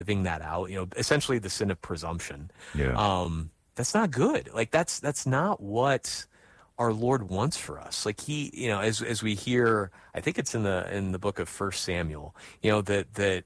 living that out, essentially the sin of presumption. Yeah. That's not good. Like that's not what our Lord wants for us. Like he, as we hear, I think it's in the book of First Samuel, that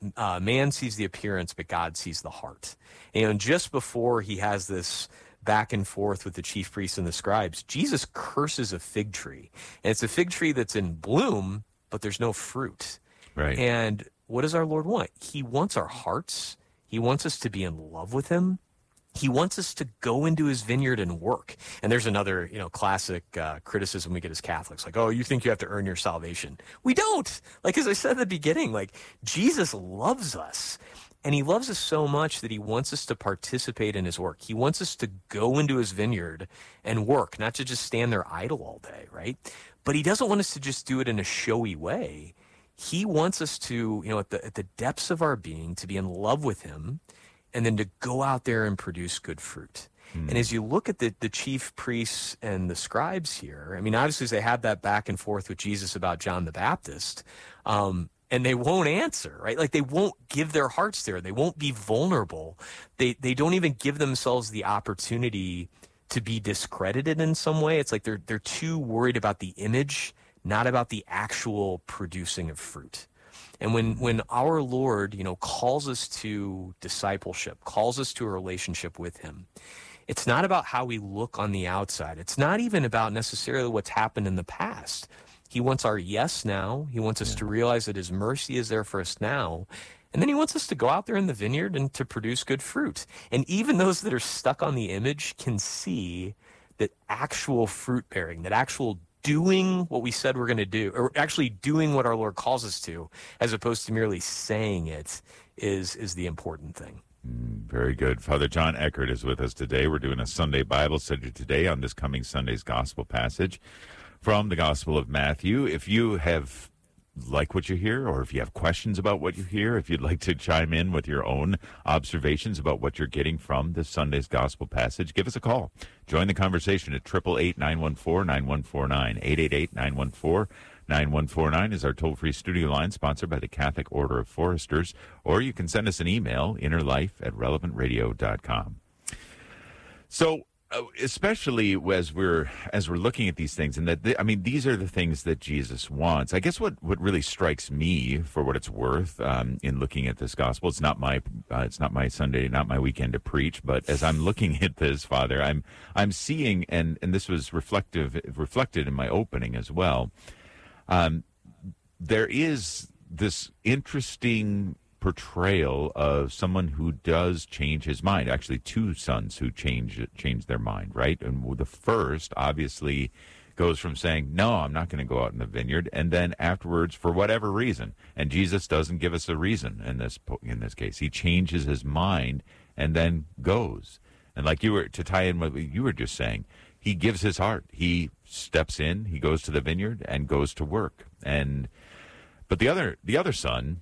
man sees the appearance, but God sees the heart. And just before he has this back and forth with the chief priests and the scribes, Jesus curses a fig tree, and it's a fig tree that's in bloom, but there's no fruit. Right. And what does our Lord want? He wants our hearts. He wants us to be in love with him. He wants us to go into his vineyard and work. And there's another, classic criticism we get as Catholics, like, oh, you think you have to earn your salvation. We don't. Like, as I said at the beginning, like, Jesus loves us. And he loves us so much that he wants us to participate in his work. He wants us to go into his vineyard and work, not to just stand there idle all day, right? But he doesn't want us to just do it in a showy way. He wants us to, at the depths of our being, to be in love with him, and then to go out there and produce good fruit. And as you look at the chief priests and the scribes here, I mean, obviously they have that back and forth with Jesus about John the Baptist, and they won't answer, right? Like they won't give their hearts there. They won't be vulnerable. They don't even give themselves the opportunity to be discredited in some way. It's like they're too worried about the image, not about the actual producing of fruit. And when our Lord, calls us to discipleship, calls us to a relationship with him, it's not about how we look on the outside. It's not even about necessarily what's happened in the past. He wants our yes now. He wants us to realize that his mercy is there for us now. And then he wants us to go out there in the vineyard and to produce good fruit. And even those that are stuck on the image can see that actual fruit bearing, that actual doing what we said we're going to do, or actually doing what our Lord calls us to, as opposed to merely saying it, is the important thing. Very good. Father John Eckert is with us today. We're doing a Sunday Bible study today on this coming Sunday's gospel passage from the Gospel of Matthew. If you have like what you hear, or if you have questions about what you hear, if you'd like to chime in with your own observations about what you're getting from this Sunday's gospel passage, give us a call. Join the conversation at 888-914-9149. 888-914-9149 is our toll-free studio line, sponsored by the Catholic Order of Foresters. Or you can send us an email, innerlife@relevantradio.com. So, especially as we're looking at these things, and these are the things that Jesus wants. I guess what really strikes me, for what it's worth, in looking at this gospel, it's not my Sunday, not my weekend to preach, but as I'm looking at this, Father, I'm seeing, and this was reflected in my opening as well. There is this interesting portrayal of someone who does change his mind. Actually, two sons who change their mind, right? And the first obviously goes from saying, no, I'm not going to go out in the vineyard, and then afterwards, for whatever reason, and Jesus doesn't give us a reason in this case, he changes his mind and then goes. And like to tie in what you were just saying, he gives his heart. He steps in, he goes to the vineyard and goes to work. But the other son,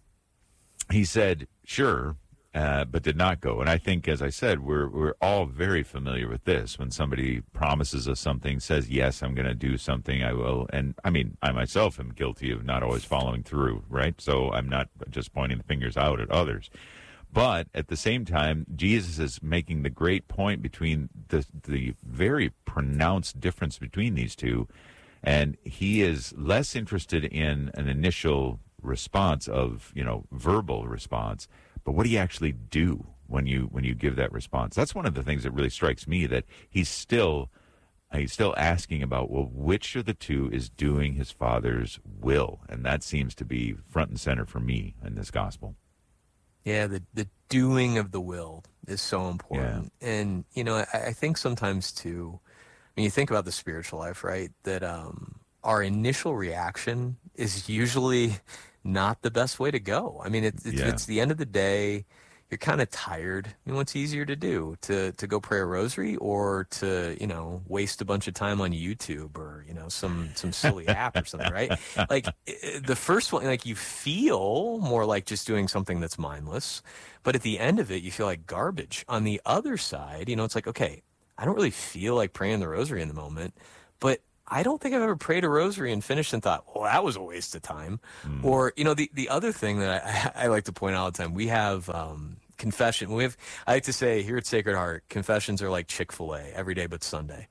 he said, sure, but did not go. And I think, as I said, we're all very familiar with this. When somebody promises us something, says, yes, I'm going to do something, I will. And, I mean, I myself am guilty of not always following through, right? So I'm not just pointing the fingers out at others. But at the same time, Jesus is making the great point between the very pronounced difference between these two. And he is less interested in an initial response of, verbal response, but what do you actually do when you give that response? That's one of the things that really strikes me, that he's still asking about, well, which of the two is doing his Father's will? And that seems to be front and center for me in this gospel. Yeah, the doing of the will is so important. Yeah. And, I think sometimes too, when you think about the spiritual life, right, that our initial reaction is usually not the best way to go. I mean, it's the end of the day, you're kind of tired. What's easier to do? To go pray a rosary, or to, waste a bunch of time on YouTube, or, some silly app or something, right? Like the first one, like you feel more like just doing something that's mindless, but at the end of it, you feel like garbage. On the other side, it's like, okay, I don't really feel like praying the rosary in the moment, but I don't think I've ever prayed a rosary and finished and thought, well, that was a waste of time. Or, the other thing that I like to point out all the time, we have confession. I like to say here at Sacred Heart, confessions are like Chick-fil-A every day but Sunday.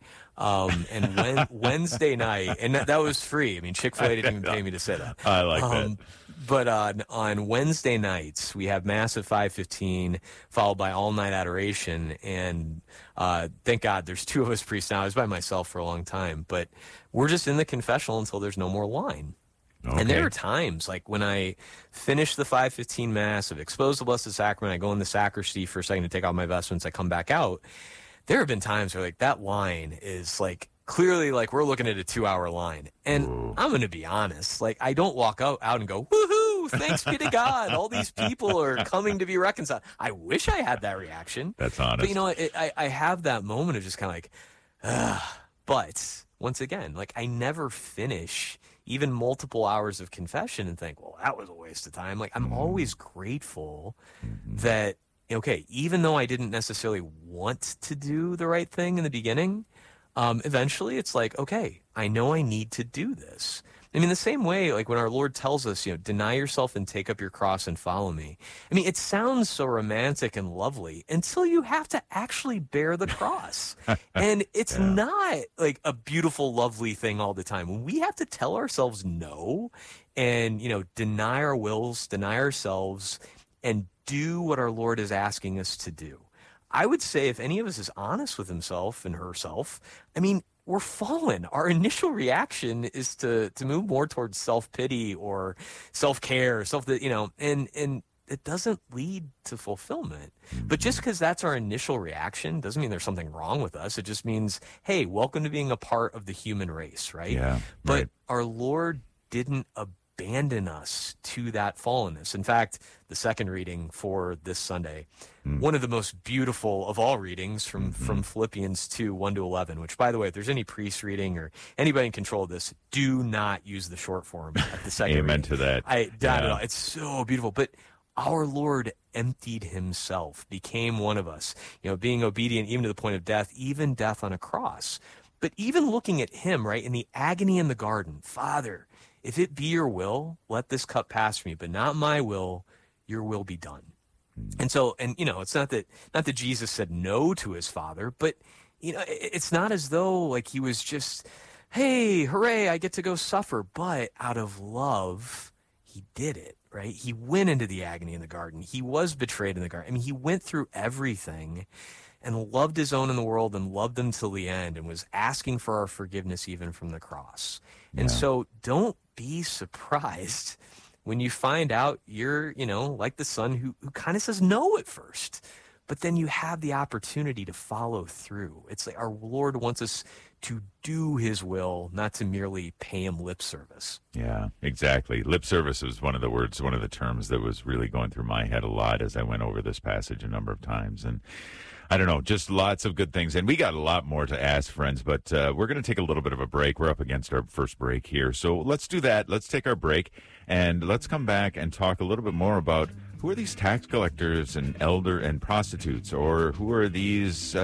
And Wednesday night, and that was free. I mean, Chick-fil-A didn't even pay me to say that. I like that. But on Wednesday nights, we have Mass at 5:15, followed by all-night adoration. And thank God there's two of us priests now. I was by myself for a long time. But we're just in the confessional until there's no more line. Okay. And there are times, like when I finish the 5:15 Mass, I've exposed the Blessed Sacrament, I go in the sacristy for a second to take off my vestments, I come back out. There have been times where, like, that line is, like, clearly, like, we're looking at a 2-hour line. And I'm going to be honest. Like, I don't walk out and go, woohoo, thanks be to God. All these people are coming to be reconciled. I wish I had that reaction. That's honest. But, I have that moment of just kind of like, ugh. But, once again, like, I never finish even multiple hours of confession and think, well, that was a waste of time. Like, I'm always grateful that, okay, even though I didn't necessarily want to do the right thing in the beginning, eventually it's like, okay, I know I need to do this. I mean, the same way, like when our Lord tells us, deny yourself and take up your cross and follow me. I mean, it sounds so romantic and lovely until you have to actually bear the cross. And it's not like a beautiful, lovely thing all the time. When we have to tell ourselves no and, deny our wills, deny ourselves, and do what our Lord is asking us to do. I would say if any of us is honest with himself and herself, I mean, we're fallen. Our initial reaction is to move more towards self-pity or self-care, and it doesn't lead to fulfillment. But just because that's our initial reaction doesn't mean there's something wrong with us. It just means, hey, welcome to being a part of the human race, right? Yeah, but our Lord didn't abandon us to that fallenness. In fact, the second reading for this Sunday, one of the most beautiful of all readings from Philippians 2, 1-11, which, by the way, if there's any priest reading or anybody in control of this, do not use the short form at the second Amen reading. to that. It's so beautiful. But our Lord emptied himself, became one of us, being obedient even to the point of death, even death on a cross. But even looking at him, right, in the agony in the garden, Father, if it be your will, let this cup pass from me, but not my will, your will be done. And so, it's not that Jesus said no to his Father, but, it's not as though like he was just, hey, hooray, I get to go suffer. But out of love, he did it, right? He went into the agony in the garden. He was betrayed in the garden. I mean, he went through everything and loved his own in the world and loved them till the end and was asking for our forgiveness even from the cross. And so don't be surprised when you find out you're, like the son who kind of says no at first, but then you have the opportunity to follow through. It's like our Lord wants us to do his will, not to merely pay him lip service. Yeah, exactly. Lip service was one of the terms that was really going through my head a lot as I went over this passage a number of times. And I don't know, just lots of good things. And we got a lot more to ask, friends, but we're going to take a little bit of a break. We're up against our first break here. So let's do that. Let's take our break, and let's come back and talk a little bit more about who are these tax collectors and elder and prostitutes, or who are these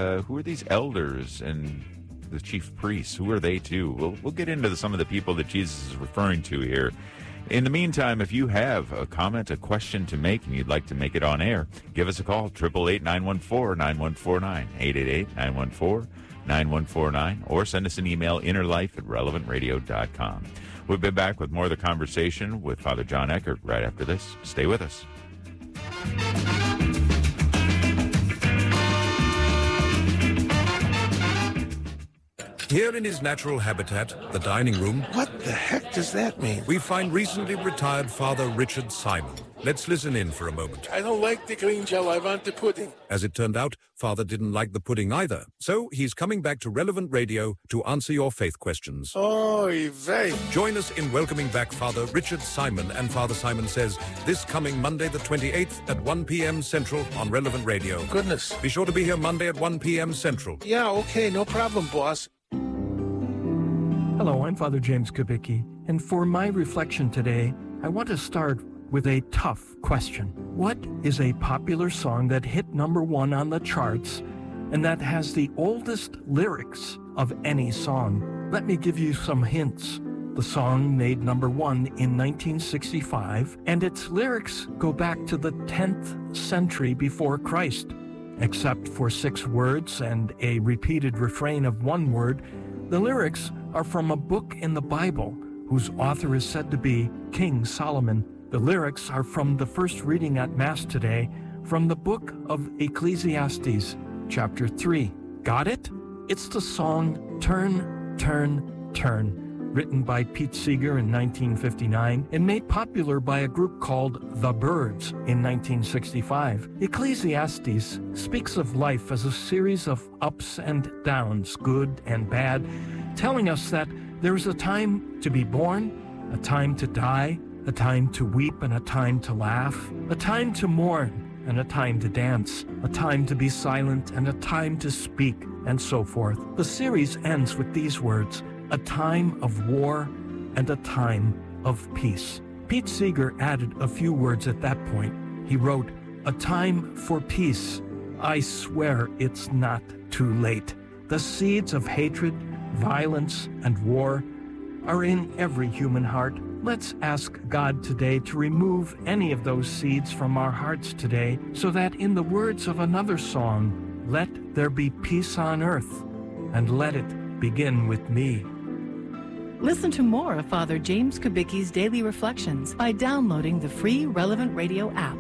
elders and the chief priests? Who are they too? We'll get into some of the people that Jesus is referring to here. In the meantime, if you have a comment, a question to make, and you'd like to make it on air, give us a call, 888-914-9149, 888-914-9149, or send us an email, innerlife@relevantradio.com. We'll be back with more of the conversation with Father John Eckert right after this. Stay with us. Here in his natural habitat, the dining room, What the heck does that mean? we find recently retired Father Richard Simon. Let's listen in for a moment. I don't like the green gel. I want the pudding. As it turned out, Father didn't like the pudding either. So he's coming back to Relevant Radio to answer your faith questions. Oy vey. Join us in welcoming back Father Richard Simon and Father Simon Says this coming Monday the 28th at 1 p.m. Central on Relevant Radio. Goodness. Be sure to be here Monday at 1 p.m. Central. Yeah, okay, no problem, boss. Hello, I'm Father James Kubicki, and for my reflection today, I want to start with a tough question. What is a popular song that hit #1 on the charts and that has the oldest lyrics of any song? Let me give you some hints. The song made number 1 in 1965, and its lyrics go back to the 10th century before Christ. Except for 6 words and a repeated refrain of 1 word, the lyrics are from a book in the Bible whose author is said to be King Solomon. The lyrics are from the first reading at Mass today from the book of Ecclesiastes, chapter 3. Got it? It's the song Turn, Turn, Turn, written by Pete Seeger in 1959 and made popular by a group called The Byrds in 1965. Ecclesiastes speaks of life as a series of ups and downs, good and bad, telling us that there is a time to be born, a time to die, a time to weep and a time to laugh, a time to mourn and a time to dance, a time to be silent and a time to speak, and so forth. The series ends with these words: a time of war and a time of peace. Pete Seeger added a few words at that point. He wrote, "A time for peace. I swear it's not too late. The seeds of hatred, violence, and war are in every human heart. Let's ask God today to remove any of those seeds from our hearts today, so that in the words of another song, let there be peace on earth, and let it begin with me." Listen to more of Father James Kubicki's Daily Reflections by downloading the free Relevant Radio app.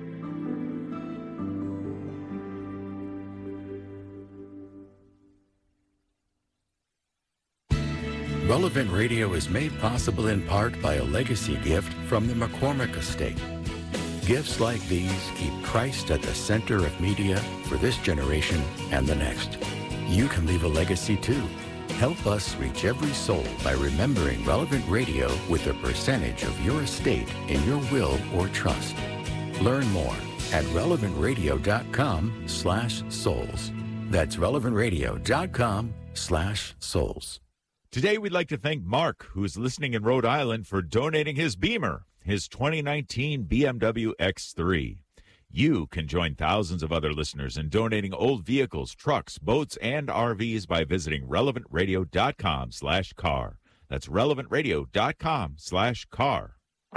Relevant Radio is made possible in part by a legacy gift from the McCormick Estate. Gifts like these keep Christ at the center of media for this generation and the next. You can leave a legacy too. Help us reach every soul by remembering Relevant Radio with a percentage of your estate in your will or trust. Learn more at relevantradio.com/souls. That's relevantradio.com/souls. Today, we'd like to thank Mark, who is listening in Rhode Island, for donating his Beamer, his 2019 BMW X3. You can join thousands of other listeners in donating old vehicles, trucks, boats, and RVs by visiting relevantradio.com/car. That's relevantradio.com/car.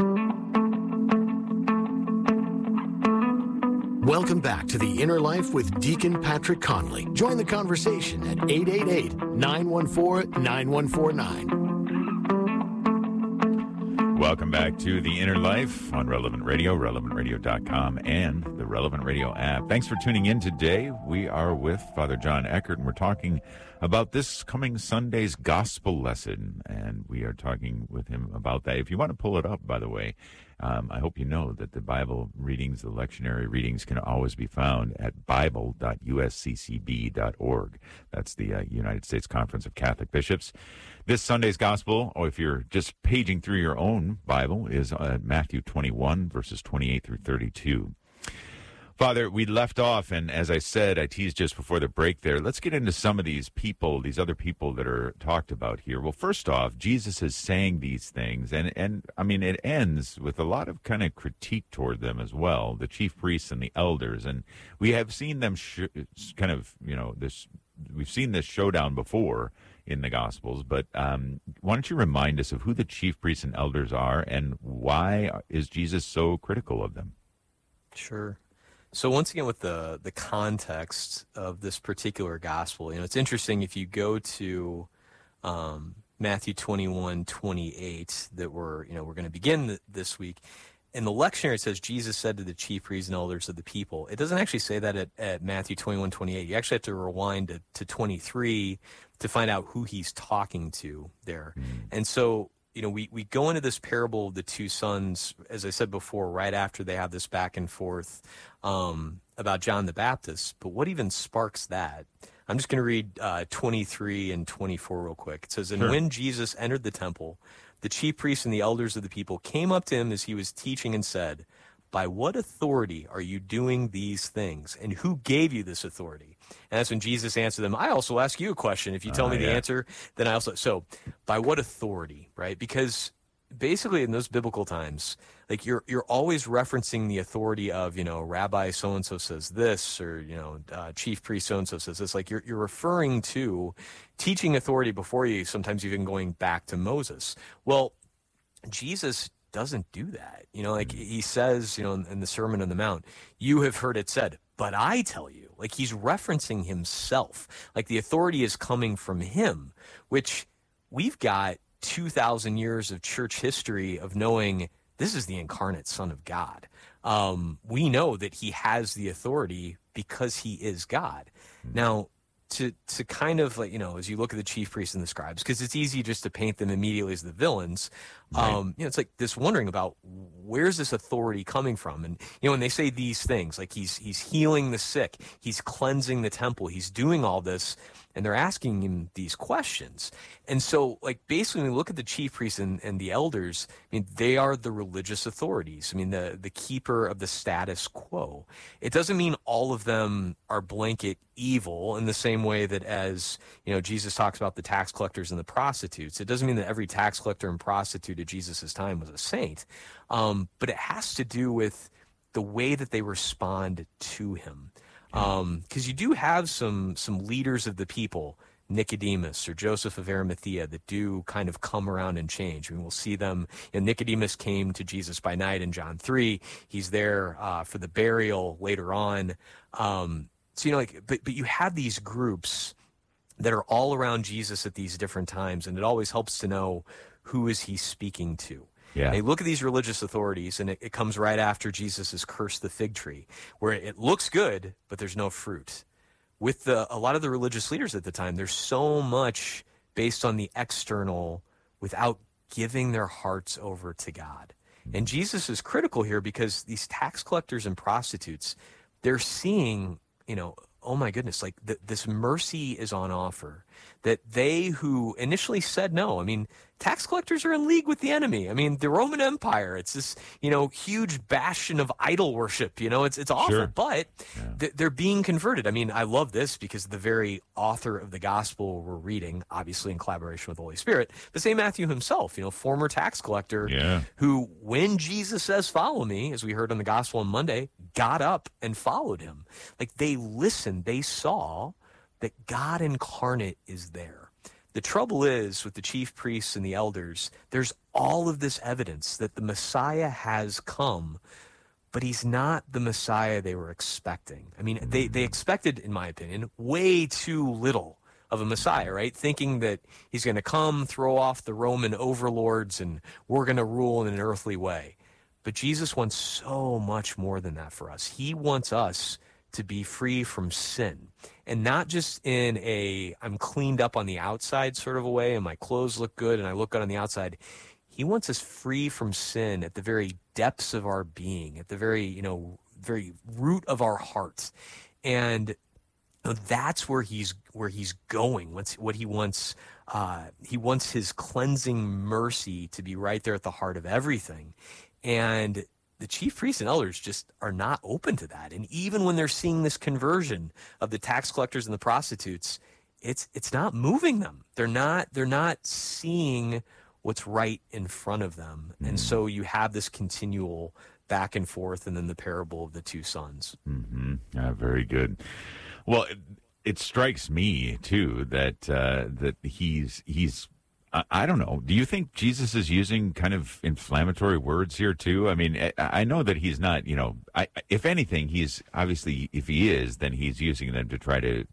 Welcome back to The Inner Life with Deacon Patrick Conley. Join the conversation at 888-914-9149. Welcome back to The Inner Life on Relevant Radio, relevantradio.com, and the Relevant Radio app. Thanks for tuning in today. We are with Father John Eckert, and we're talking about this coming Sunday's gospel lesson, and we are talking with him about that. If you want to pull it up, by the way, I hope you know that the Bible readings, the lectionary readings, can always be found at bible.usccb.org. That's the United States Conference of Catholic Bishops. This Sunday's gospel, or if you're just paging through your own Bible, is Matthew 21, verses 28 through 32. Father, we left off, and as I said, I teased just before the break there, let's get into some of these people, these other people that are talked about here. Well, first off, Jesus is saying these things, and I mean, it ends with a lot of kind of critique toward them as well, the chief priests and the elders, and we have seen them we've seen this showdown before in the Gospels, but why don't you remind us of who the chief priests and elders are, and why is Jesus so critical of them? Sure. So once again, with the context of this particular gospel, it's interesting if you go to Matthew 21:28 that we're going to begin this week. In the lectionary, it says Jesus said to the chief priests and elders of the people. It doesn't actually say that at Matthew 21:28. You actually have to rewind to 23 to find out who he's talking to there. And so, we go into this parable of the two sons, as I said before, right after they have this back and forth about John the Baptist. But what even sparks that? I'm just going to read 23 and 24 real quick. It says, "And when Jesus entered the temple, the chief priests and the elders of the people came up to him as he was teaching and said, 'By what authority are you doing these things? And who gave you this authority?' And that's when Jesus answered them, 'I also ask you a question. If you tell me the answer, then I also.'" So by what authority, right? Because basically in those biblical times, like you're always referencing the authority of, Rabbi so-and-so says this, or, chief priest so-and-so says this. Like you're referring to teaching authority before you, sometimes even going back to Moses. Well, Jesus doesn't do that. Like he says, in the Sermon on the Mount, you have heard it said, but I tell you. Like he's referencing himself. Like the authority is coming from him, which we've got 2,000 years of church history of knowing this is the incarnate Son of God. We know that he has the authority because he is God. Now, to kind of like, as you look at the chief priests and the scribes, because it's easy just to paint them immediately as the villains. Right. It's like this wondering about where's this authority coming from? And, when they say these things, like he's healing the sick, he's cleansing the temple, he's doing all this, and they're asking him these questions. And so, like, basically, when we look at the chief priests and the elders, I mean, they are the religious authorities. I mean, the keeper of the status quo. It doesn't mean all of them are blanket evil in the same way that as, Jesus talks about the tax collectors and the prostitutes. It doesn't mean that every tax collector and prostitute at Jesus' time was a saint. But it has to do with the way that they respond to him. Because you do have some leaders of the people, Nicodemus or Joseph of Arimathea, that do kind of come around and change. I mean, we'll see them. Nicodemus came to Jesus by night in John 3. He's there for the burial later on. But you have these groups that are all around Jesus at these different times, and it always helps to know who is he speaking to. Yeah. They look at these religious authorities, and it comes right after Jesus has cursed the fig tree, where it looks good, but there's no fruit. With a lot of the religious leaders at the time, there's so much based on the external without giving their hearts over to God. And Jesus is critical here because these tax collectors and prostitutes, they're seeing, oh my goodness, like this mercy is on offer, that they who initially said no, I mean, tax collectors are in league with the enemy. I mean, the Roman Empire, it's this, huge bastion of idol worship, it's awful, sure. But they're being converted. I mean, I love this because the very author of the gospel we're reading, obviously in collaboration with the Holy Spirit, the same Matthew himself, former tax collector, who, when Jesus says, follow me, as we heard on the gospel on Monday, got up and followed him. Like they listened, they saw that God incarnate is there. The trouble is with the chief priests and the elders, there's all of this evidence that the Messiah has come, but he's not the Messiah they were expecting. I mean, they expected, in my opinion, way too little of a Messiah, right? Thinking that he's going to come, throw off the Roman overlords, and we're going to rule in an earthly way. But Jesus wants so much more than that for us. He wants us to be free from sin, and not just in a I'm cleaned up on the outside sort of a way and my clothes look good and I look good on the outside. He wants us free from sin at the very depths of our being, at the very, very root of our hearts. And that's where he's going. What he wants his cleansing mercy to be right there at the heart of everything. And the chief priests and elders just are not open to that. And even when they're seeing this conversion of the tax collectors and the prostitutes, it's not moving them. They're not seeing what's right in front of them. And so you have this continual back and forth, and then the parable of the two sons. Mm-hmm. Very good. Well, it strikes me too that he's I don't know. Do you think Jesus is using kind of inflammatory words here too? I mean, I know that he's not. If anything, he's obviously, if he is, then he's using them to try to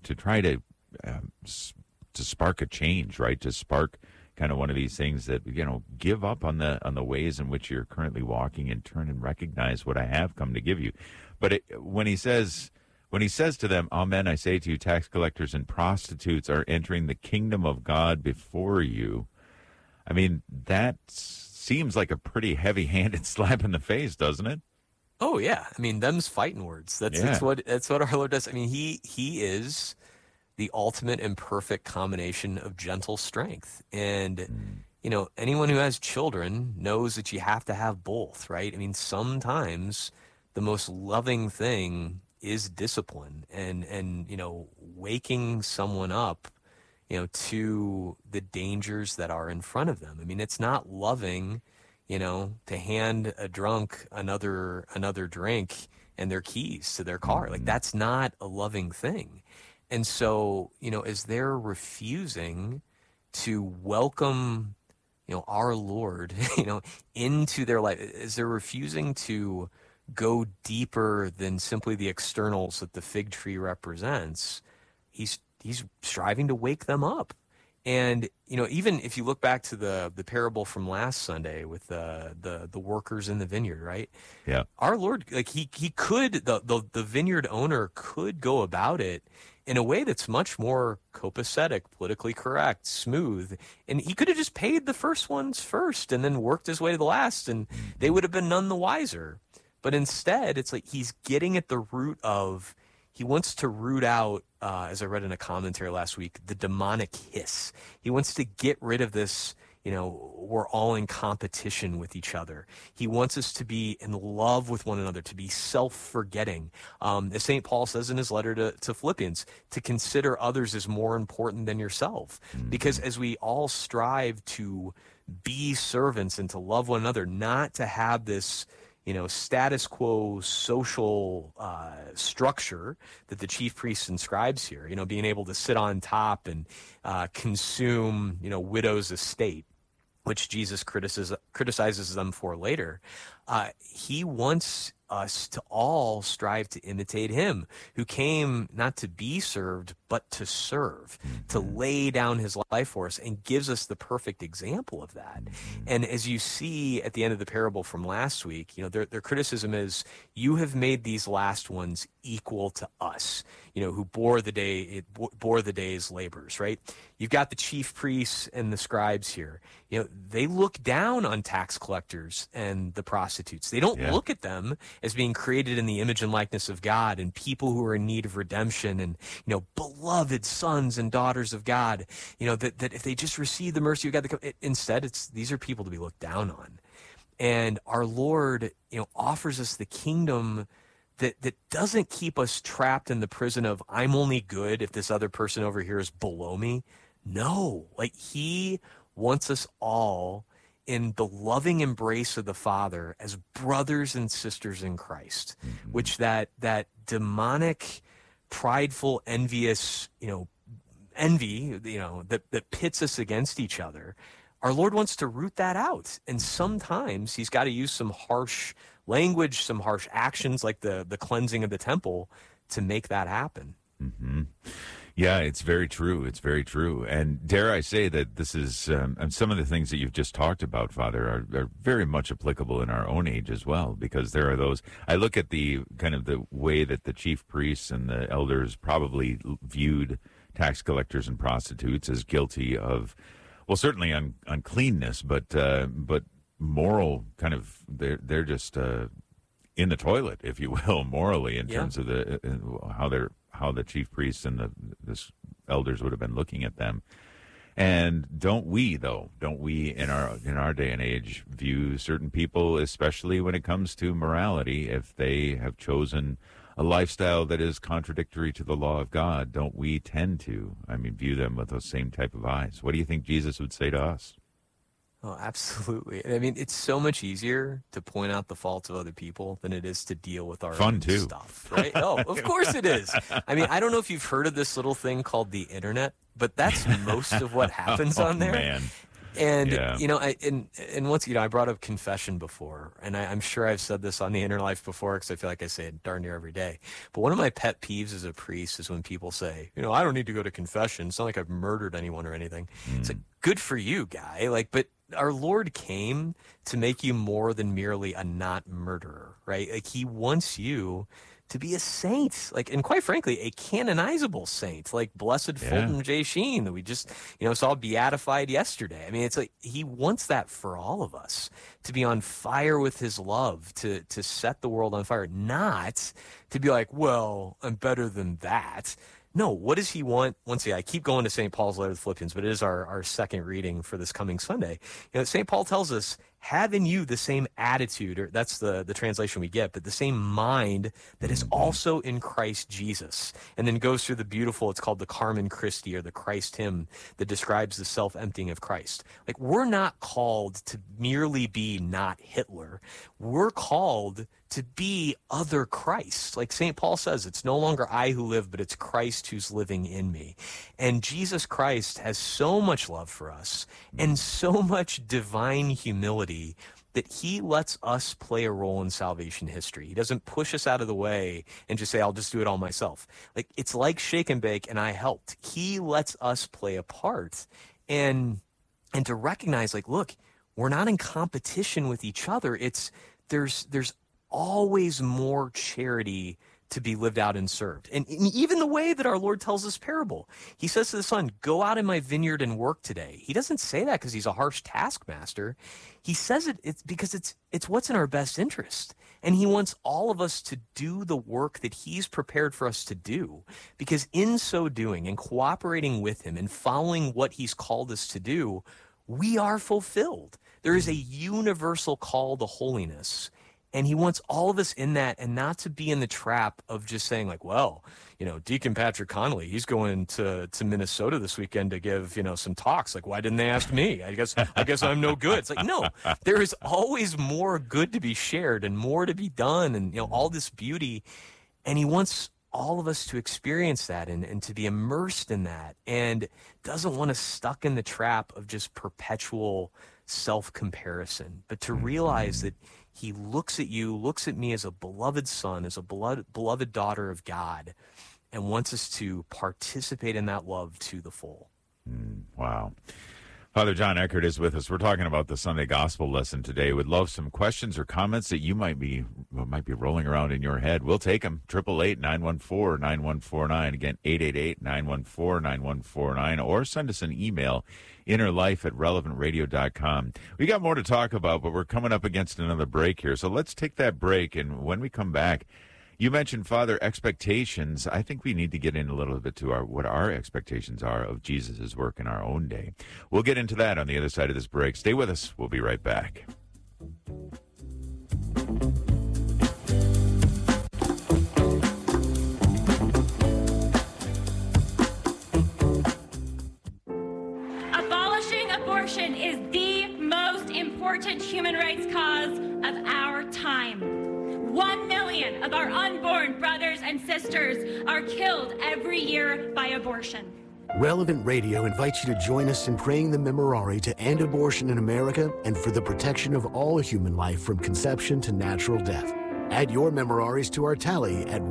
spark a change, right? To spark kind of one of these things that give up on the ways in which you're currently walking and turn and recognize what I have come to give you. But when he says to them, amen, I say to you, tax collectors and prostitutes are entering the kingdom of God before you. I mean, that seems like a pretty heavy-handed slap in the face, doesn't it? Oh, yeah. I mean, them's fighting words. That's what our Lord does. I mean, he is the ultimate and perfect combination of gentle strength. And, anyone who has children knows that you have to have both, right? I mean, sometimes the most loving thing is discipline and waking someone up, to the dangers that are in front of them. I mean, it's not loving, to hand a drunk another drink and their keys to their car. Like, that's not a loving thing. And so, as they're refusing to welcome, our Lord, into their life, as they're refusing to go deeper than simply the externals that the fig tree represents, he's striving to wake them up. And, even if you look back to the parable from last Sunday with the workers in the vineyard, right? Yeah. Our Lord, like he could, the vineyard owner could go about it in a way that's much more copacetic, politically correct, smooth. And he could have just paid the first ones first and then worked his way to the last, and they would have been none the wiser. But instead, it's like he's getting at the root of, he wants to root out, as I read in a commentary last week, the demonic hiss. He wants to get rid of this, we're all in competition with each other. He wants us to be in love with one another, to be self-forgetting. As St. Paul says in his letter to Philippians, to consider others as more important than yourself. Because as we all strive to be servants and to love one another, not to have this status quo social structure that the chief priest inscribes here, being able to sit on top and consume, widow's estate, which Jesus criticizes them for later. He wants us to all strive to imitate him, who came not to be served, but to serve, to lay down his life for us, and gives us the perfect example of that. And as you see at the end of the parable from last week, their criticism is, you have made these last ones equal to us, who bore the day's labors, right? You've got the chief priests and the scribes here. They look down on tax collectors and the prostitutes. They don't look at them as being created in the image and likeness of God and people who are in need of redemption and, beloved sons and daughters of God, that if they just receive the mercy of God, instead these are people to be looked down on. And our Lord, offers us the kingdom that doesn't keep us trapped in the prison of, I'm only good if this other person over here is below me. No, like he wants us all in the loving embrace of the Father as brothers and sisters in Christ, which that demonic, prideful, envious, envy, that pits us against each other. Our Lord wants to root that out. And sometimes he's got to use some harsh language, some harsh actions like the cleansing of the temple to make that happen. Mm-hmm. Yeah, it's very true. It's very true. And dare I say that this is, and some of the things that you've just talked about, Father, are very much applicable in our own age as well, because there are those, I look at the kind of the way that the chief priests and the elders probably viewed tax collectors and prostitutes as guilty of, well, certainly uncleanness, but moral kind of, they're just in the toilet, if you will, morally, in terms of how the chief priests and the elders would have been looking at them. And don't we in our day and age view certain people, especially when it comes to morality, if they have chosen a lifestyle that is contradictory to the law of God, don't we tend to, view them with those same type of eyes? What do you think Jesus would say to us? Oh, absolutely. It's so much easier to point out the faults of other people than it is to deal with our own stuff, right? Oh, of course it is. I don't know if you've heard of this little thing called the internet, but that's most of what happens on there. Man. And, I brought up confession before, and I'm sure I've said this on the Inner Life before because I feel like I say it darn near every day. But one of my pet peeves as a priest is when people say, I don't need to go to confession. It's not like I've murdered anyone or anything. It's like, good for you, guy. But our Lord came to make you more than merely a not murderer, right? Like he wants you to be a saint, and quite frankly, a canonizable saint, like Blessed Fulton J. Sheen that we just, saw beatified yesterday. It's like he wants that for all of us, to be on fire with his love, to set the world on fire, not to be like, well, I'm better than that. No, what does he want? Once again, I keep going to St. Paul's letter to the Philippians, but it is our second reading for this coming Sunday. St. Paul tells us, have in you the same attitude, or that's the translation we get, but the same mind that is also in Christ Jesus. And then goes through the beautiful, it's called the Carmen Christi, or the Christ hymn, that describes the self-emptying of Christ. Like, we're not called to merely be not Hitler. We're called to be other Christ. Like St. Paul says, it's no longer I who live, but it's Christ who's living in me. And Jesus Christ has so much love for us and so much divine humility that he lets us play a role in salvation history. He doesn't push us out of the way and just say, I'll just do it all myself. Like, it's like shake and bake, and I helped. He lets us play a part, and to recognize, like, look, we're not in competition with each other. There's always more charity to be lived out and served. And even the way that our Lord tells this parable, he says to the son, go out in my vineyard and work today. He doesn't say that because he's a harsh taskmaster. He says it's because it's what's in our best interest. And he wants all of us to do the work that he's prepared for us to do, because in so doing and cooperating with him and following what he's called us to do, we are fulfilled. There is a universal call to holiness. And he wants all of us in that, and not to be in the trap of just saying, like, well, Deacon Patrick Connolly, he's going to Minnesota this weekend to give, some talks. Like, why didn't they ask me? I guess I'm no good. It's like, no, there is always more good to be shared and more to be done, and, all this beauty. And he wants all of us to experience that and to be immersed in that, and doesn't want us stuck in the trap of just perpetual self-comparison, but to realize that he looks at you, looks at me as a beloved son, as a beloved daughter of God, and wants us to participate in that love to the full. Wow. Father John Eckert is with us. We're talking about the Sunday Gospel lesson today. Would love some questions or comments that you might be rolling around in your head. We'll take them. 888-914-9149. Again, 888-914-9149. Or send us an email, innerlife@relevantradio.com. We got more to talk about, but we're coming up against another break here. So let's take that break, and when we come back, you mentioned, Father, expectations. I think we need to get in a little bit to what our expectations are of Jesus' work in our own day. We'll get into that on the other side of this break. Stay with us. We'll be right back. Abolishing abortion is the most important human rights cause of our time. 1 million of our unborn brothers and sisters are killed every year by abortion. Relevant Radio invites you to join us in praying the Memorare to end abortion in America and for the protection of all human life from conception to natural death. Add your Memoraries to our tally at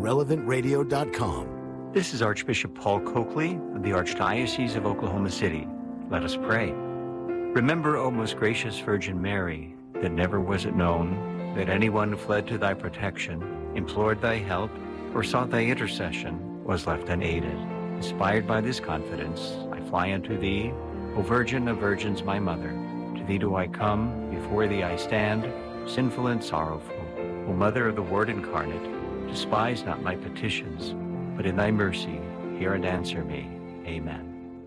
relevantradio.com. This is Archbishop Paul Coakley of the Archdiocese of Oklahoma City. Let us pray. Remember, O most gracious Virgin Mary, that never was it known that anyone who fled to thy protection, implored thy help, or sought thy intercession was left unaided. Inspired by this confidence, I fly unto thee, O Virgin of Virgins, my Mother. To thee do I come, before thee I stand, sinful and sorrowful. O Mother of the Word incarnate, despise not my petitions, but in thy mercy hear and answer me. Amen.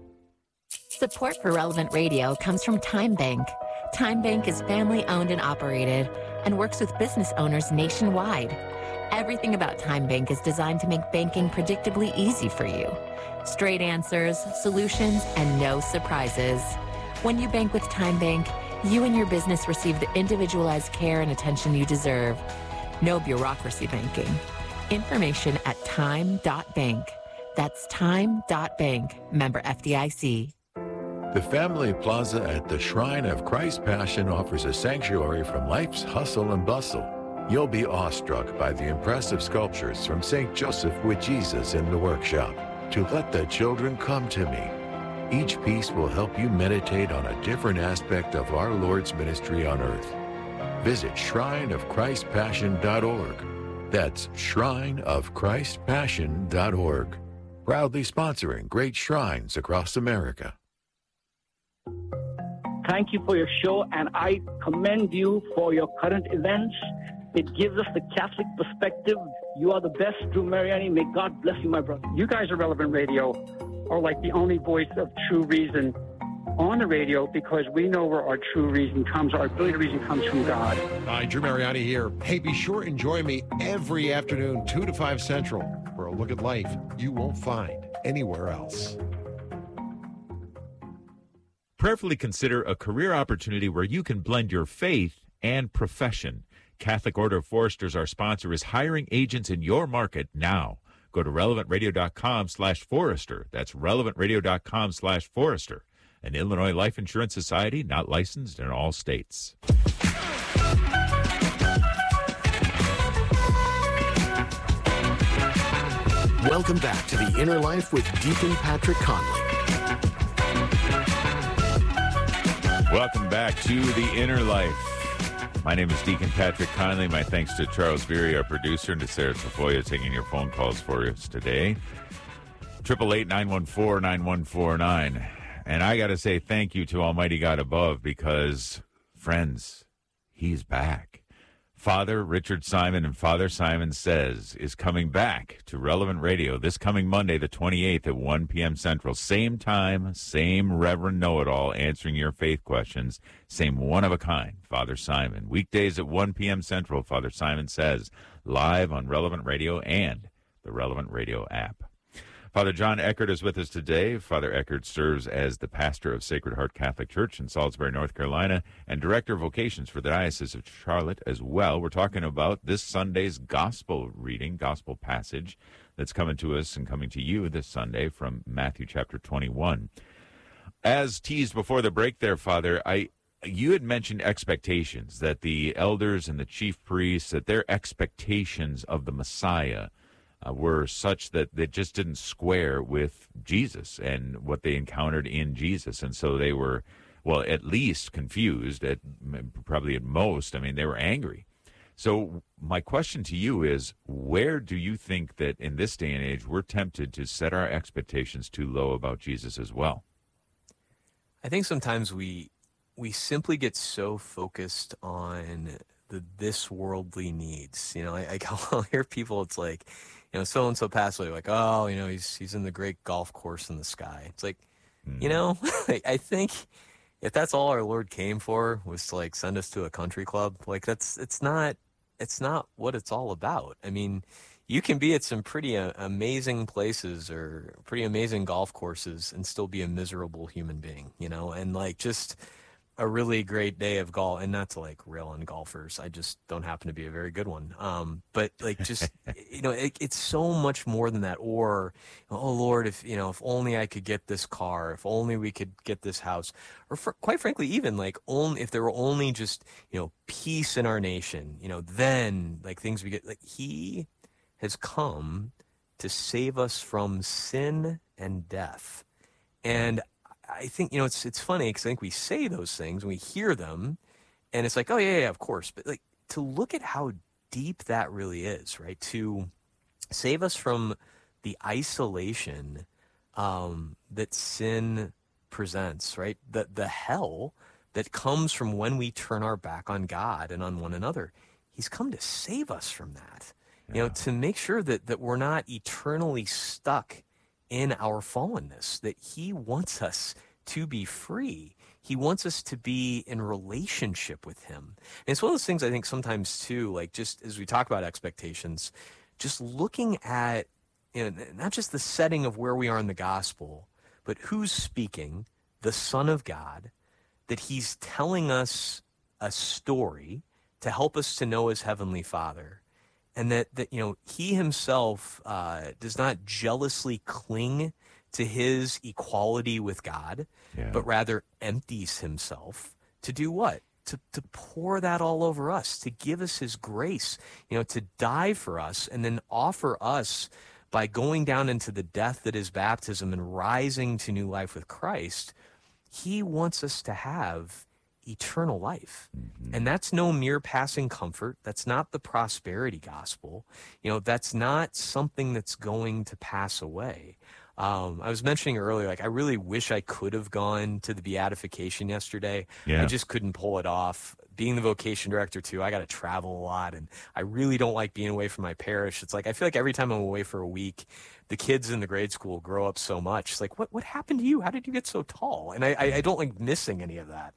Support for Relevant Radio comes from Time Bank. Time Bank is family-owned and operated and works with business owners nationwide. Everything about Time Bank is designed to make banking predictably easy for you. Straight answers, solutions, and no surprises. When you bank with Time Bank, you and your business receive the individualized care and attention you deserve. No bureaucracy banking. Information at time.bank. That's time.bank. Member FDIC. The Family Plaza at the Shrine of Christ Passion offers a sanctuary from life's hustle and bustle. You'll be awestruck by the impressive sculptures from St. Joseph with Jesus in the workshop. To let the children come to me. Each piece will help you meditate on a different aspect of our Lord's ministry on earth. Visit shrineofchristpassion.org. That's shrineofchristpassion.org. Proudly sponsoring great shrines across America. Thank you for your show, and I commend you for your current events. It gives us the Catholic perspective. You are the best, Drew Mariani. May God bless you, my brother. You guys are Relevant Radio, are like the only voice of true reason on the radio because we know where our true reason comes, our ability reason comes from God. Hi, Drew Mariani here. Hey, be sure and join me every afternoon, 2 to 5 Central, for a look at life you won't find anywhere else. Prayerfully consider a career opportunity where you can blend your faith and profession. Catholic Order of Foresters, our sponsor, is hiring agents in your market now. Go to relevantradio.com/forester. That's relevantradio.com/forester. An Illinois Life Insurance Society, not licensed in all states. Welcome back to The Inner Life with Deacon Patrick Conley. Welcome back to The Inner Life. My name is Deacon Patrick Conley. My thanks to Charles Beery, our producer, and to Sarah Tafoya taking your phone calls for us today. 888-914-9149. And I got to say thank you to Almighty God above because, friends, he's back. Father Richard Simon and Father Simon Says is coming back to Relevant Radio this coming Monday, the 28th at 1 p.m. Central. Same time, same Reverend Know-It-All answering your faith questions. Same one-of-a-kind, Father Simon. Weekdays at 1 p.m. Central, Father Simon Says, live on Relevant Radio and the Relevant Radio app. Father John Eckert is with us today. Father Eckert serves as the pastor of Sacred Heart Catholic Church in Salisbury, North Carolina, and director of vocations for the Diocese of Charlotte as well. We're talking about this Sunday's gospel reading, gospel passage that's coming to us and coming to you this Sunday from Matthew chapter 21. As teased before the break there, Father, you had mentioned expectations, that the elders and the chief priests, that their expectations of the Messiah were such that they just didn't square with Jesus and what they encountered in Jesus. And so they were, well, at least confused, probably at most, they were angry. So my question to you is, where do you think that in this day and age we're tempted to set our expectations too low about Jesus as well? I think sometimes we simply get so focused on this worldly needs. I'll hear people, it's like, so-and-so passed away, like, oh, he's in the great golf course in the sky. It's like, I think if that's all our Lord came for, was to like send us to a country club, like it's not what it's all about. You can be at some pretty amazing places or pretty amazing golf courses and still be a miserable human being, and like just a really great day of golf, and not to like rail on golfers. I just don't happen to be a very good one. But like just, it's so much more than that. Or, oh Lord, if only I could get this car, if only we could get this house, or quite frankly, even like if there were only just, peace in our nation, then like things we get, like he has come to save us from sin and death. And I think, it's funny because I think we say those things and we hear them and it's like, oh yeah, of course. But like to look at how deep that really is, right? To save us from the isolation that sin presents, right? The hell that comes from when we turn our back on God and on one another. He's come to save us from that, to make sure that we're not eternally stuck in our fallenness, that he wants us to be free. He wants us to be in relationship with him. And it's one of those things I think sometimes too, like just as we talk about expectations, just looking at, not just the setting of where we are in the gospel, but who's speaking, the Son of God, that he's telling us a story to help us to know his heavenly Father. And that he himself does not jealously cling to his equality with God, but rather empties himself to do what? To pour that all over us, to give us his grace, to die for us and then offer us by going down into the death that is baptism and rising to new life with Christ. He wants us to have eternal life. And that's no mere passing comfort. That's not the prosperity gospel. That's not something that's going to pass away. I was mentioning earlier, like, I really wish I could have gone to the beatification yesterday. Yeah. I just couldn't pull it off. Being the vocation director, too, I got to travel a lot, and I really don't like being away from my parish. It's like, I feel like every time I'm away for a week, the kids in the grade school grow up so much. It's like, what happened to you? How did you get so tall? And I don't like missing any of that.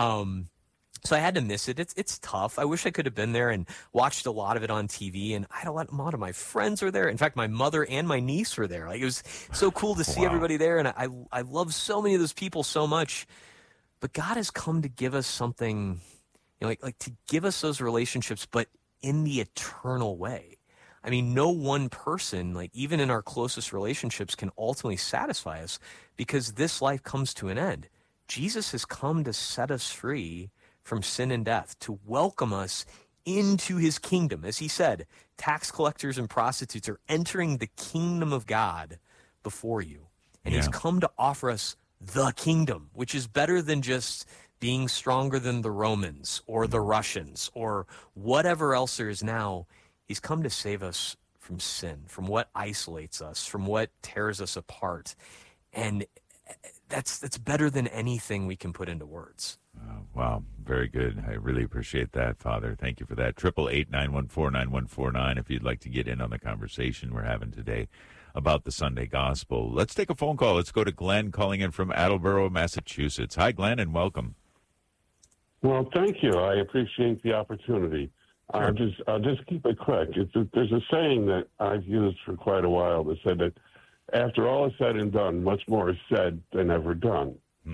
So I had to miss it. It's tough. I wish I could have been there and watched a lot of it on TV. And I had a lot of my friends were there. In fact, my mother and my niece were there. Like, it was so cool to see everybody there. And I love so many of those people so much. But God has come to give us something, you know, like to give us those relationships, but in the eternal way. I mean, no one person, like even in our closest relationships, can ultimately satisfy us, because this life comes to an end. Jesus has come to set us free from sin and death, to welcome us into his kingdom. As he said, tax collectors and prostitutes are entering the kingdom of God before you. And he's come to offer us the kingdom, which is better than just being stronger than the Romans or the Russians or whatever else there is now. He's come to save us from sin, from what isolates us, from what tears us apart. And that's better than anything we can put into words. Wow, very good. I really appreciate that, Father. Thank you for that. 888-914-9149 if you'd like to get in on the conversation we're having today about the Sunday Gospel. Let's take a phone call. Let's go to Glenn calling in from Attleboro, Massachusetts. Hi, Glenn, and welcome. Well, thank you. I appreciate the opportunity. I'll just keep it quick. There's a saying that I've used for quite a while that said that after all is said and done, much more is said than ever done.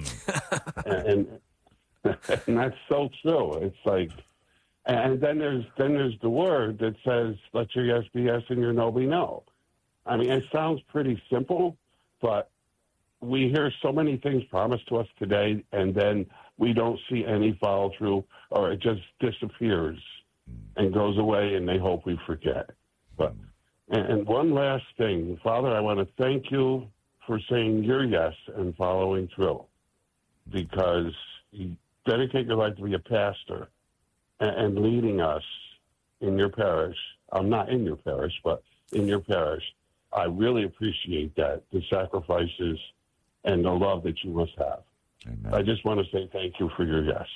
and that's so true. It's like, and then there's the word that says, let your yes be yes and your no be no. I mean, it sounds pretty simple, but we hear so many things promised to us today, and then we don't see any follow through, or it just disappears and goes away, and they hope we forget. But and one last thing, Father, I want to thank you for saying your yes and following through, because you dedicate your life to be a pastor and leading us in your parish. I'm not in your parish, but in your parish. I really appreciate that, the sacrifices and the love that you must have. Amen. I just want to say thank you for your yes.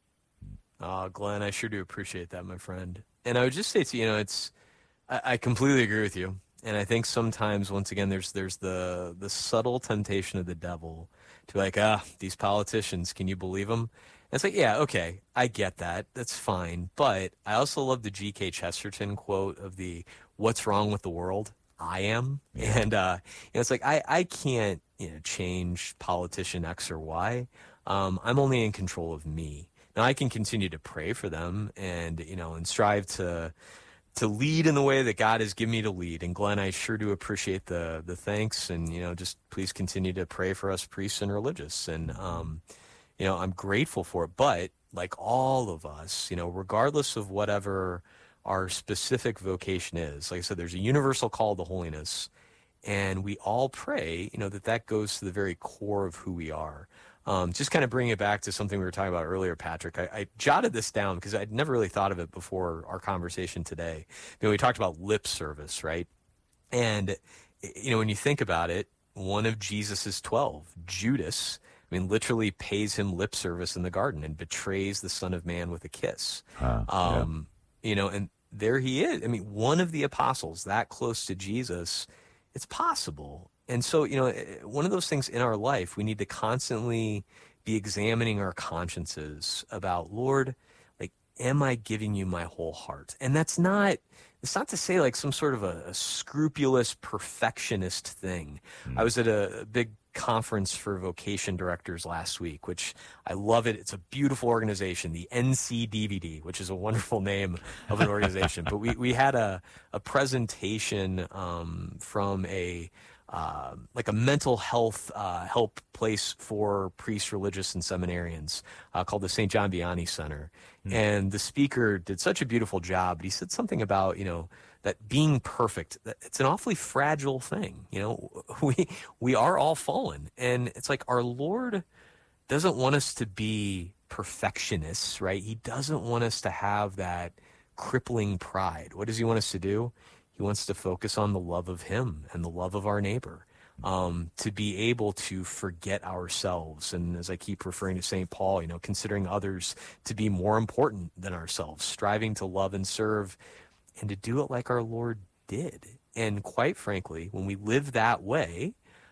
Glenn, I sure do appreciate that, my friend. And I would just say to you, I completely agree with you. And I think sometimes, once again, there's the subtle temptation of the devil to like, these politicians, can you believe them? And it's like, yeah, okay, I get that. That's fine. But I also love the G.K. Chesterton quote of the what's wrong with the world? I am. And it's like, I can't change politician X or Y. I'm only in control of me. Now, I can continue to pray for them and strive to lead in the way that God has given me to lead. And Glenn, I sure do appreciate the thanks, and just please continue to pray for us priests and religious. And I'm grateful for it. But like all of us, regardless of whatever our specific vocation is, like I said, there's a universal call to holiness, and we all pray, that goes to the very core of who we are. Just kind of bring it back to something we were talking about earlier, Patrick. I jotted this down because I'd never really thought of it before our conversation today. We talked about lip service, right? And, when you think about it, one of Jesus's 12, Judas, literally pays him lip service in the garden and betrays the Son of Man with a kiss. And there he is. One of the apostles that close to Jesus, it's possible. And so, one of those things in our life, we need to constantly be examining our consciences about, Lord, like, am I giving you my whole heart? And it's not to say like some sort of a scrupulous perfectionist thing. I was at a big conference for vocation directors last week, which I love it. It's a beautiful organization, the NCDVD, which is a wonderful name of an organization. But we had a presentation from a mental health help place for priests, religious, and seminarians called the St. John Vianney Center. And the speaker did such a beautiful job. But he said something about, that being perfect, that it's an awfully fragile thing. We are all fallen. And it's like our Lord doesn't want us to be perfectionists, right? He doesn't want us to have that crippling pride. What does he want us to do? He wants to focus on the love of him and the love of our neighbor. to be able to forget ourselves. And as I keep referring to St. Paul, considering others to be more important than ourselves, striving to love and serve, and to do it like our Lord did. And quite frankly, when we live that way,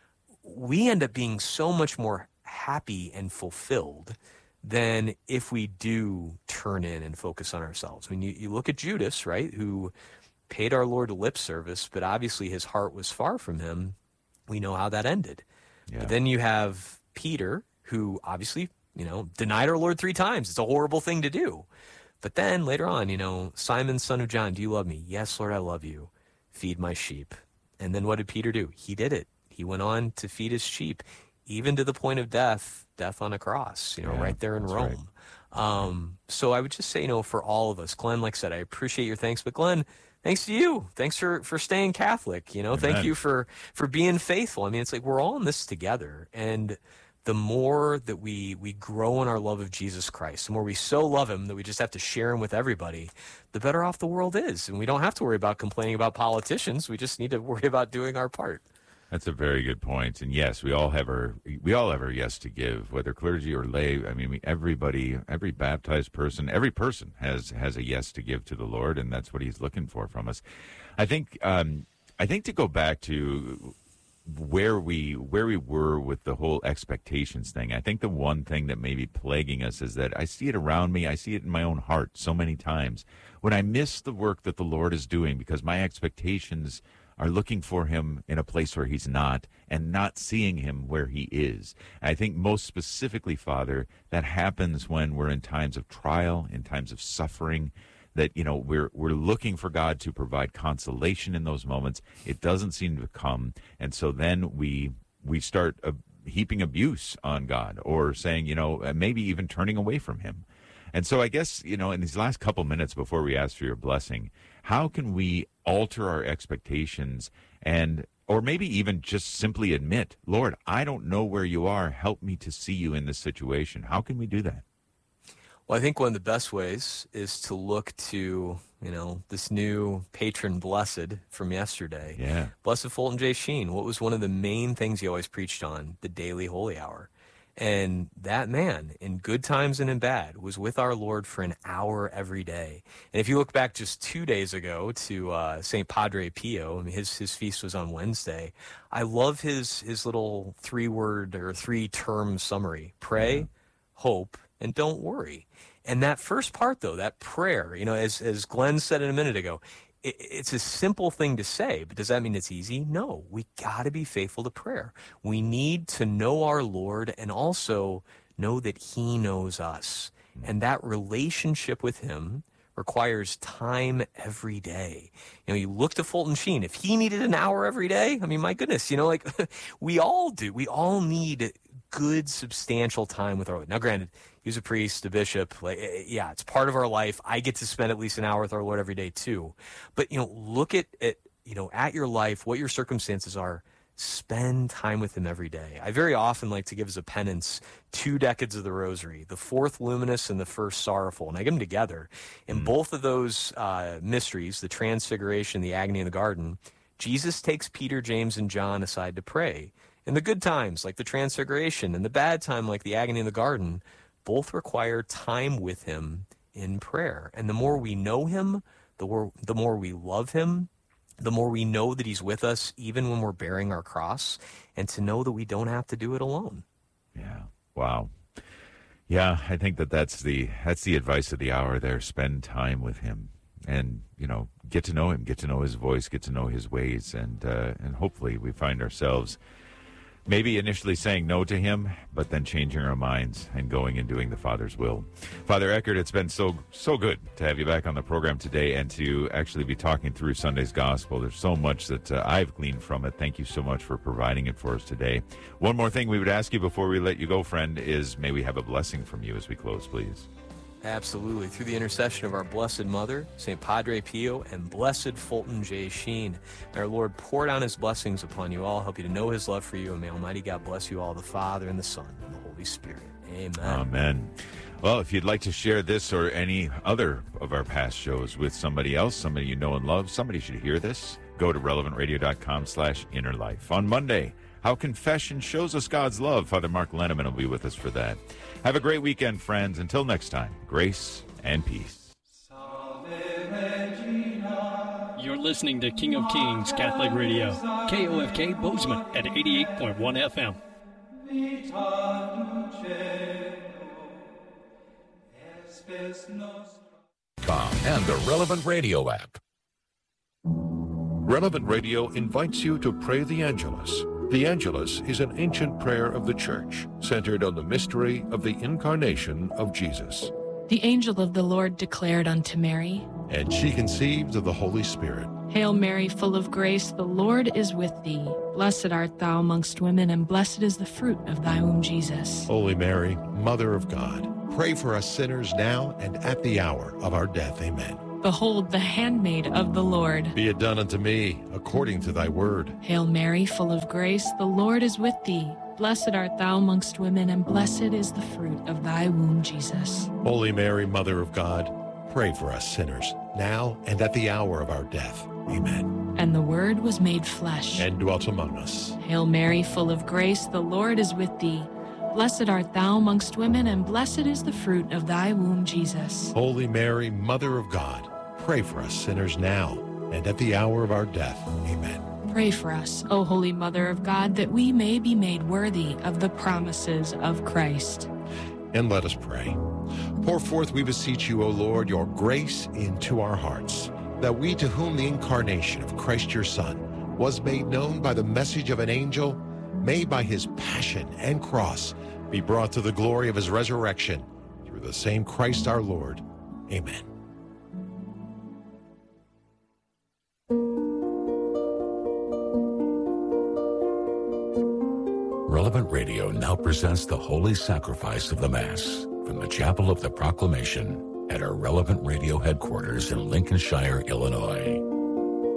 we end up being so much more happy and fulfilled than if we do turn in and focus on ourselves. I mean, you look at Judas, right, who paid our Lord lip service, but obviously his heart was far from him. We know how that ended. Yeah. But then you have Peter, who obviously, denied our Lord 3 times. It's a horrible thing to do. But then later on, Simon, son of John, do you love me? Yes, Lord, I love you. Feed my sheep. And then what did Peter do? He did it. He went on to feed his sheep, even to the point of death on a cross, right there in Rome. Right. So I would just say, for all of us, Glenn, like I said, I appreciate your thanks, but Glenn, thanks to you. Thanks for staying Catholic. Thank you for being faithful. I mean, it's like we're all in this together. And the more that we grow in our love of Jesus Christ, the more we so love him that we just have to share him with everybody, the better off the world is. And we don't have to worry about complaining about politicians. We just need to worry about doing our part. That's a very good point. And yes, we all have our yes to give, whether clergy or lay. I mean, every baptized person, every person has a yes to give to the Lord, and that's what he's looking for from us. I think to go back to where we were with the whole expectations thing, I think the one thing that may be plaguing us is that I see it around me, I see it in my own heart so many times when I miss the work that the Lord is doing because my expectations are looking for him in a place where he's not and not seeing him where he is. And I think most specifically, Father, that happens when we're in times of trial, in times of suffering, that, we're looking for God to provide consolation in those moments. It doesn't seem to come. And so then we start heaping abuse on God or saying, maybe even turning away from him. And so I guess, in these last couple minutes before we ask for your blessing, how can we alter our expectations or maybe even just simply admit, Lord, I don't know where you are. Help me to see you in this situation. How can we do that? Well, I think one of the best ways is to look to, this new patron blessed from yesterday. Yeah. Blessed Fulton J. Sheen. What was one of the main things he always preached on? The daily holy hour. And that man, in good times and in bad, was with our Lord for an hour every day. And if you look back just 2 days ago to St. Padre Pio, I mean, his feast was on Wednesday. I love his little 3-word or 3-term summary: pray, hope, and don't worry. And that first part, though, that prayer, as Glenn said a minute ago, it's a simple thing to say, but does that mean it's easy? No, we got to be faithful to prayer. We need to know our Lord and also know that he knows us. And that relationship with him requires time every day. You look to Fulton Sheen. If he needed an hour every day, I mean, my goodness, we all do. We all need good, substantial time with our Lord. Now, granted, he was a priest, a bishop. It's part of our life. I get to spend at least an hour with our Lord every day too. But, look at your life, what your circumstances are. Spend time with him every day. I very often like to give as a penance 2 decades of the Rosary, the 4th luminous and the 1st sorrowful, and I give them together. In both of those mysteries, the Transfiguration, the agony in the garden, Jesus takes Peter, James, and John aside to pray. In the good times, like the Transfiguration, and the bad time, like the agony in the garden, both require time with him in prayer. And the more we know him, the more we love him, the more we know that he's with us even when we're bearing our cross, and to know that we don't have to do it alone. Yeah. Wow. Yeah, I think that's the advice of the hour there. Spend time with him and, get to know him, get to know his voice, get to know his ways, and hopefully we find ourselves maybe initially saying no to him, but then changing our minds and going and doing the Father's will. Father Eckert, it's been so good to have you back on the program today and to actually be talking through Sunday's Gospel. There's so much that I've gleaned from it. Thank you so much for providing it for us today. One more thing we would ask you before we let you go, friend, is may we have a blessing from you as we close, please. Absolutely. Through the intercession of our Blessed Mother, St. Padre Pio, and Blessed Fulton J. Sheen, may our Lord pour down his blessings upon you all, help you to know his love for you, and may Almighty God bless you all, the Father, and the Son, and the Holy Spirit. Amen. Amen. Well, if you'd like to share this or any other of our past shows with somebody else, somebody you know and love, somebody should hear this, go to relevantradio.com/innerlife. On Monday, how confession shows us God's love. Father Mark Lenneman will be with us for that. Have a great weekend, friends. Until next time, grace and peace. You're listening to King of Kings Catholic Radio, KOFK Bozeman at 88.1 FM. And the Relevant Radio app. Relevant Radio invites you to pray the Angelus. The Angelus is an ancient prayer of the Church, centered on the mystery of the incarnation of Jesus. The angel of the Lord declared unto Mary, And she conceived of the Holy Spirit. Hail Mary, full of grace, the Lord is with thee. Blessed art thou amongst women, and blessed is the fruit of thy womb, Jesus. Holy Mary, Mother of God, pray for us sinners now and at the hour of our death. Amen. Behold, the handmaid of the Lord. Be it done unto me according to thy word. Hail Mary, full of grace, the Lord is with thee. Blessed art thou amongst women, and blessed is the fruit of thy womb, Jesus. Holy Mary, Mother of God, pray for us sinners, now and at the hour of our death. Amen. And the Word was made flesh, and dwelt among us. Hail Mary, full of grace, the Lord is with thee. Blessed art thou amongst women, and blessed is the fruit of thy womb, Jesus. Holy Mary, Mother of God, pray for us sinners now and at the hour of our death. Amen. Pray for us, O Holy Mother of God, that we may be made worthy of the promises of Christ. And let us pray. Pour forth, we beseech you, O Lord, your grace into our hearts, that we, to whom the incarnation of Christ your Son was made known by the message of an angel, may by his passion and cross be brought to the glory of his resurrection, through the same Christ our Lord. Amen. Relevant Radio now presents the Holy Sacrifice of the Mass from the Chapel of the Proclamation at our Relevant Radio headquarters in Lincolnshire, Illinois.